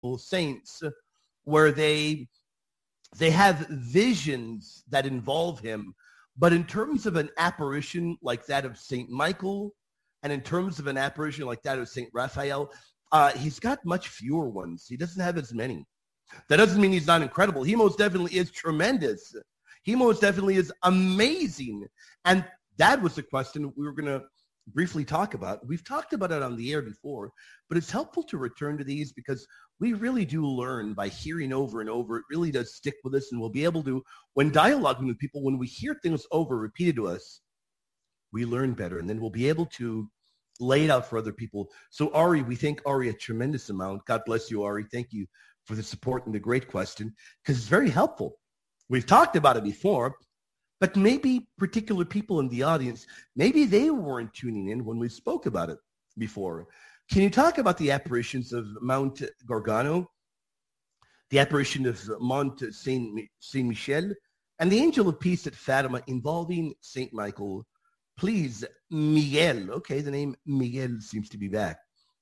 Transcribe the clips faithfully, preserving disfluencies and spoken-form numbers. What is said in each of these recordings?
saints where they they have visions that involve him. But in terms of an apparition like that of Saint Michael, and in terms of an apparition like that of Saint Raphael, uh, he's got much fewer ones. He doesn't have as many. That doesn't mean he's not incredible. He most definitely is tremendous. He most definitely is amazing. And that was the question we were going to briefly talk about. We've talked about it on the air before, but it's helpful to return to these because we really do learn by hearing over and over. It really does stick with us, and we'll be able to, when dialoguing with people, when we hear things over repeated to us, we learn better, and then we'll be able to lay it out for other people. So Ari, we thank Ari a tremendous amount. God bless you, Ari. Thank you for the support and the great question, because it's very helpful. We've talked about it before, but maybe particular people in the audience, maybe they weren't tuning in when we spoke about it before. Can you talk about the apparitions of Mount Gargano, the apparition of Mont Saint Saint Michel, and the angel of peace at Fatima involving Saint Michael? Please, Miguel. Okay, the name Miguel seems to be back.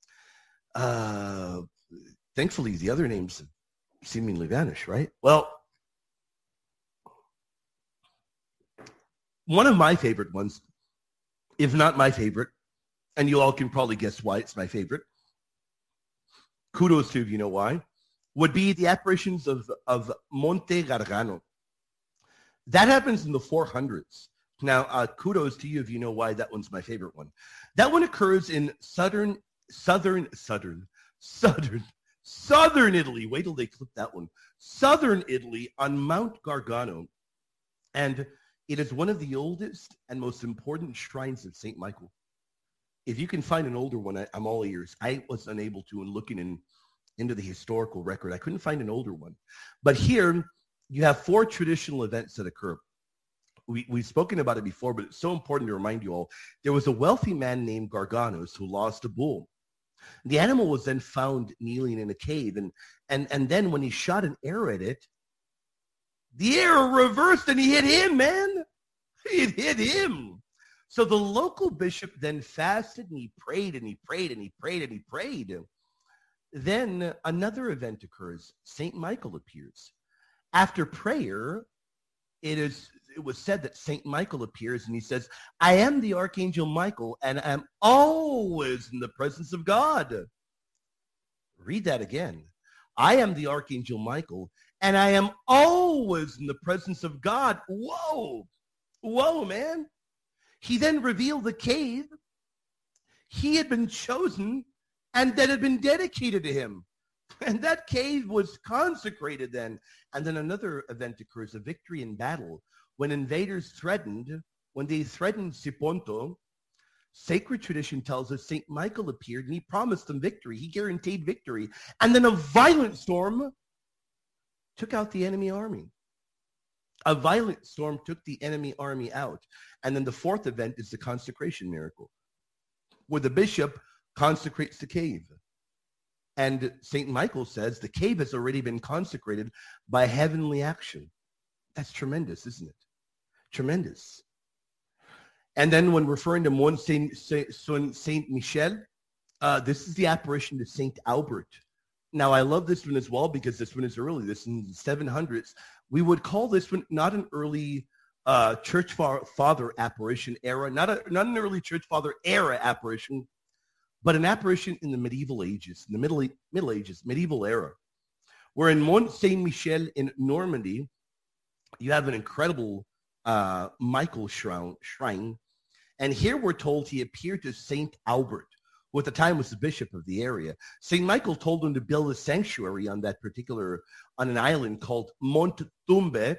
Uh, thankfully, the other names seemingly vanish, right? Well, one of my favorite ones, if not my favorite, and you all can probably guess why it's my favorite, kudos to if you know why, would be the apparitions of, of Monte Gargano. That happens in the four hundreds. Now, uh, kudos to you if you know why that one's my favorite one. That one occurs in southern, southern, southern, southern, southern Italy. Wait till they clip that one. Southern Italy on Mount Gargano. And it is one of the oldest and most important shrines of Saint Michael. If you can find an older one, I, I'm all ears. I was unable to in looking in, into the historical record. I couldn't find an older one. But here, you have four traditional events that occur. We, we've spoken about it before, but it's so important to remind you all. There was a wealthy man named Garganos who lost a bull. The animal was then found kneeling in a cave, and, and, and then when he shot an arrow at it, the arrow reversed and he hit him, man. It hit him. So the local bishop then fasted and he prayed and he prayed and he prayed and he prayed. Then another event occurs. Saint Michael appears. After prayer, it is it was said that Saint Michael appears and he says, I am the Archangel Michael and I am always in the presence of God. Read that again. I am the Archangel Michael and I am always in the presence of God. Whoa. Whoa, man. He then revealed the cave he had been chosen and that had been dedicated to him. And that cave was consecrated then. And then another event occurs, a victory in battle. When invaders threatened, when they threatened Siponto, sacred tradition tells us Saint Michael appeared and he promised them victory. He guaranteed victory. And then a violent storm took out the enemy army. A violent storm took the enemy army out. And then the fourth event is the consecration miracle, where the bishop consecrates the cave. And Saint Michael says the cave has already been consecrated by heavenly action. That's tremendous, isn't it? Tremendous. And then when referring to Mont Saint, Saint, Saint Michel, uh, this is the apparition to Saint Albert. Now, I love this one as well because this one is early. This is in the seven hundreds. We would call this one not an early uh, church father apparition era, not, a, not an early church father era apparition, but an apparition in the medieval ages, in the middle, middle ages, medieval era, where in Mont Saint Michel in Normandy, you have an incredible uh, Michael shrine, shrine. And here we're told he appeared to Saint Albert, who at the time was the bishop of the area. Saint Michael told him to build a sanctuary on that particular, on an island called Mont Tumbe.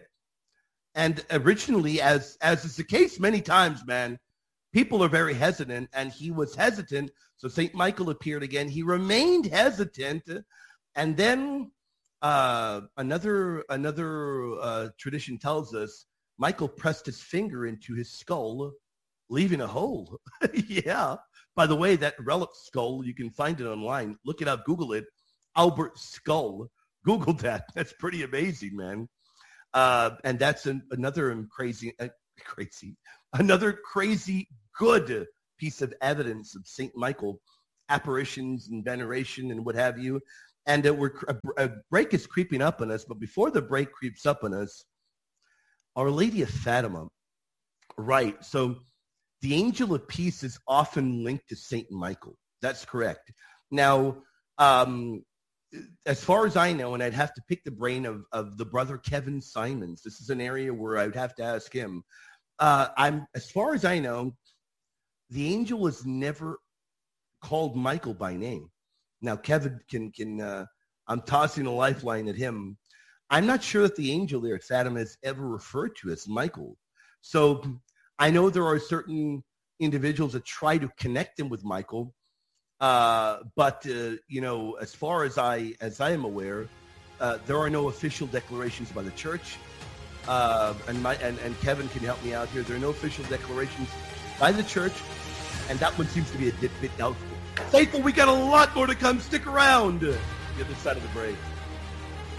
And originally, as, as is the case many times, man, people are very hesitant, and he was hesitant. So Saint Michael appeared again. He remained hesitant. And then uh, another, another uh, tradition tells us Michael pressed his finger into his skull, leaving a hole. Yeah. By the way, that relic skull, you can find it online. Look it up. Google it. Albert skull. Google that. That's pretty amazing, man. Uh, and that's an, another crazy, uh, crazy, another crazy good piece of evidence of Saint Michael apparitions and veneration and what have you. And uh, we're, a, a break is creeping up on us. But before the break creeps up on us, Our Lady of Fatima, right? So the angel of peace is often linked to Saint Michael. That's correct. Now, um, as far as I know, and I'd have to pick the brain of, of the brother Kevin Simons. This is an area where I would have to ask him. Uh, I'm, as far as I know, the angel was never called Michael by name. Now, Kevin can, can uh, I'm tossing a lifeline at him. I'm not sure that the angel there at Fatima is ever referred to as Michael. So I know there are certain individuals that try to connect him with Michael. Uh, but, uh, you know, as far as I, as I am aware, uh, there are no official declarations by the church. Uh, and, my, and, and Kevin can help me out here. There are no official declarations by the church. And that one seems to be a bit, bit doubtful. Faithful, we got a lot more to come. Stick around. The other side of the break.